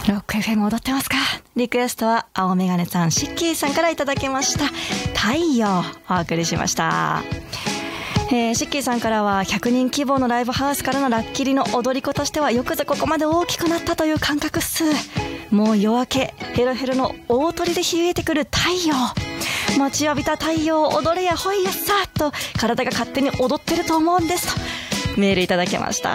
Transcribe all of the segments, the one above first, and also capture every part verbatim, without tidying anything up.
ロック エフエム 踊ってますか。リクエストは青メガネさん、シッキーさんからいただきました。太陽お送りしました。えー、シッキーさんからはひゃくにん規模のライブハウスからのラッキリの踊り子としてはよくぞここまで大きくなったという感覚っす。もう夜明けヘロヘロの大鳥で響いてくる太陽、待ちわびた太陽を踊れやほいやさと体が勝手に踊ってると思うんですとメールいただきました。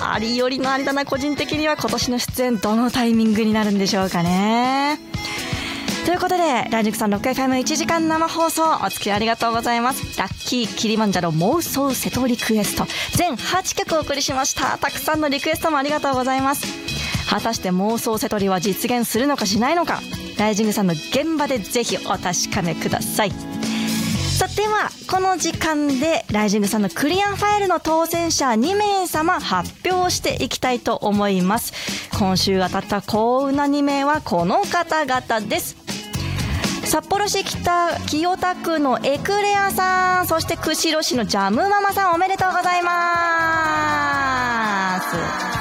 ありよりのありだな。個人的には今年の出演どのタイミングになるんでしょうかね。ということでライジングさん ロックエフエムいち 時間生放送お付き合いありがとうございます。ラッキーキリマンジャロ妄想瀬戸リクエスト全はちきょくお送りしました。たくさんのリクエストもありがとうございます。果たして妄想瀬戸リは実現するのかしないのか、ライジングさんの現場でぜひお確かめください。さてはこの時間でライジングさんのクリアファイルの当選者にめいさま発表していきたいと思います。今週当たった幸運なにめいはこの方々です。札幌市北清田区のエクレアさん、そして釧路市のジャムママさん、おめでとうございます。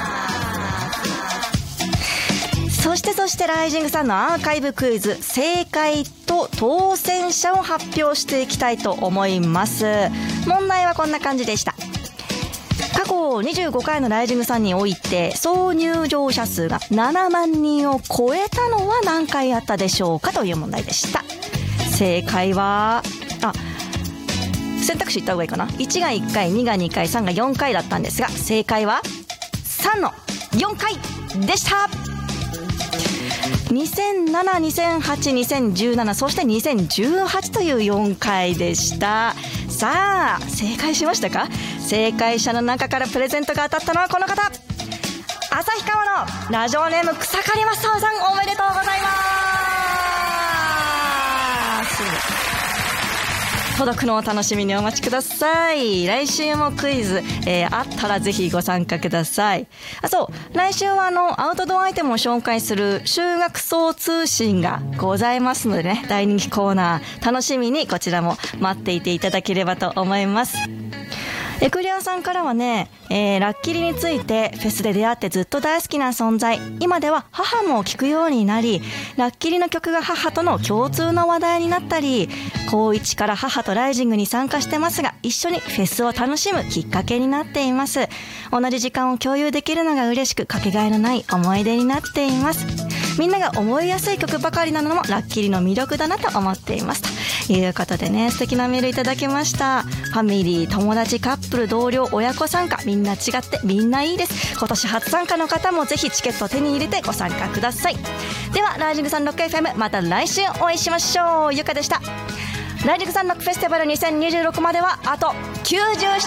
そしてそしてライジングさんのアーカイブクイズ正解と当選者を発表していきたいと思います。問題はこんな感じでした。過去にじゅうごかいのライジングさんにおいて総入場者数がななまんにんを超えたのは何回あったでしょうかという問題でした。正解はあ選択肢言った方がいいかな。いちがいっかい、にがにかい、さんがよんかいだったんですが、正解はさんのよんかいでした。にせんなな、にせんはち、にせんじゅうなな、そしてにせんじゅうはちというよんかいでした。さあ正解しましたか。正解者の中からプレゼントが当たったのはこの方、旭川のラジオネーム草刈正雄さん、おめでとうございます。届くのを楽しみにお待ちください。来週もクイズ、えー、あったらぜひご参加ください。あ、そう、来週はあのアウトドアアイテムを紹介する修学総通信がございますのでね、大人気コーナー楽しみにこちらも待っていていただければと思います。エクレアさんからはね、えー、ラッキリについてフェスで出会ってずっと大好きな存在、今では母も聴くようになり、ラッキリの曲が母との共通の話題になったり、高いちから母とライジングに参加してますが、一緒にフェスを楽しむきっかけになっています。同じ時間を共有できるのが嬉しく、かけがえのない思い出になっています。みんなが思いやすい曲ばかりなのもラッキリの魅力だなと思っていますということでね、素敵なメールいただきました。ファミリー、友達、カップル、同僚、親子参加、みんな違ってみんないいです。今年初参加の方もぜひチケットを手に入れてご参加ください。ではライジングさんロック エフエム、 また来週お会いしましょう。ゆかでした。ライジングさんロックフェスティバルにせんにじゅうろくまではあときゅうじゅうなな